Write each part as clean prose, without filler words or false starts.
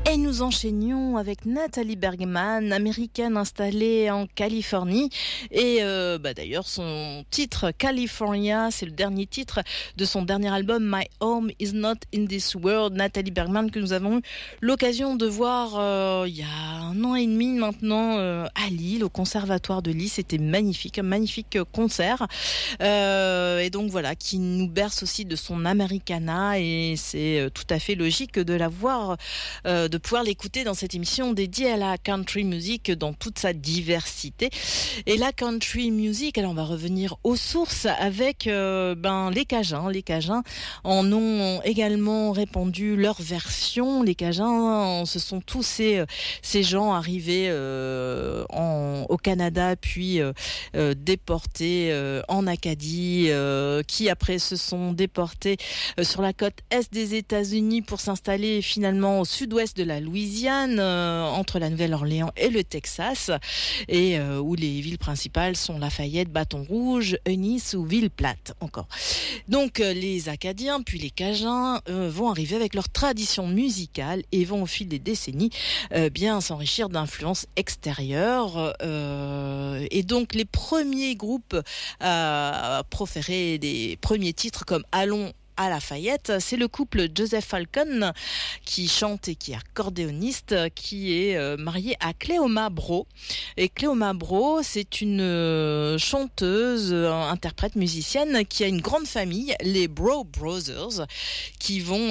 Et nous enchaînions avec Natalie Bergman, américaine installée en Californie. Et d'ailleurs, son titre California, c'est le dernier titre de son dernier album My Home Is Not In This World. Natalie Bergman, que nous avons eu l'occasion de voir il y a 1 an et demi maintenant à Lille, au Conservatoire de Lille. C'était magnifique, un magnifique concert. Et donc voilà, qui nous berce aussi de son Americana. Et c'est tout à fait logique de la voir, de pouvoir l'écouter dans cette émission dédiée à la country music dans toute sa diversité. Et la country music, alors on va revenir aux sources avec les Cajuns. Les Cajuns en ont également répandu leur version. Les Cajuns, ce sont tous ces gens arrivés au Canada puis déportés en Acadie, qui après se sont déportés sur la côte est des États-Unis pour s'installer finalement au sud-ouest de la Louisiane, entre la Nouvelle-Orléans et le Texas, et où les villes principales sont Lafayette, Baton Rouge, Eunice ou Ville-Plate encore. Donc les Acadiens puis les Cajuns vont arriver avec leur tradition musicale et vont au fil des décennies bien s'enrichir d'influences extérieures, et donc les premiers groupes à proférer des premiers titres comme Allons à Lafayette, c'est le couple Joseph Falcon qui chante et qui est accordéoniste, qui est marié à Cléoma Breau. Et Cléoma Breau, c'est une chanteuse, interprète, musicienne qui a une grande famille, les Breau Brothers, qui vont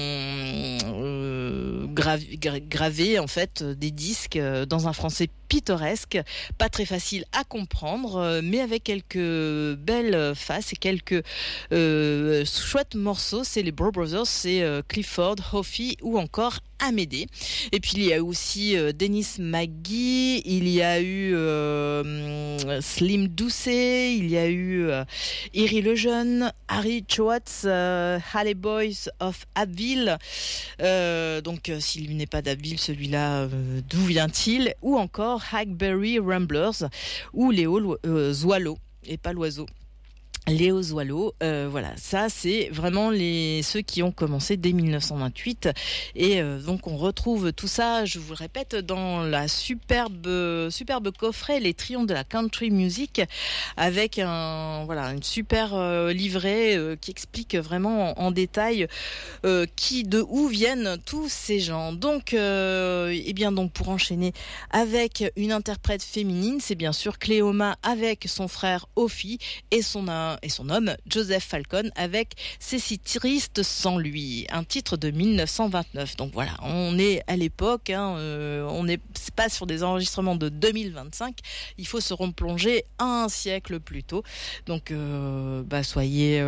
graver en fait des disques dans un français pittoresque, pas très facile à comprendre, mais avec quelques belles faces et quelques chouettes morceaux. C'est les Breau Brothers, c'est Clifford, Hoffy ou encore Amédée. Et puis il y a aussi Dennis McGee, il y a eu Slim Doucet, il y a eu Iri Lejeune, Harry Schwartz, Halley Boys of Abbeville. Donc s'il n'est pas d'Abbeville, celui-là, d'où vient-il? Ou encore Hackberry Ramblers ou Léo Zoileau, et pas l'oiseau. Léo Zoileau, voilà, ça c'est vraiment ceux qui ont commencé dès 1928, et donc on retrouve tout ça, je vous le répète, dans la superbe coffret Les Triomphes de la Country Music, avec une super livret qui explique vraiment en détail de où viennent tous ces gens. Donc donc pour enchaîner avec une interprète féminine, c'est bien sûr Cléoma avec son frère Hoffy et son homme Joseph Falcon avec C'est si triste sans lui, un titre de 1929. Donc voilà, on est à l'époque, on n'est pas sur des enregistrements de 2025, il faut se replonger un siècle plus tôt. Donc soyez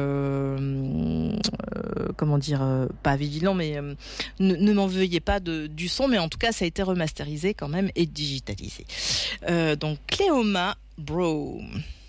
pas vigilants, mais ne m'en veuillez pas du son, mais en tout cas ça a été remasterisé quand même et digitalisé. Donc Cléoma Breau.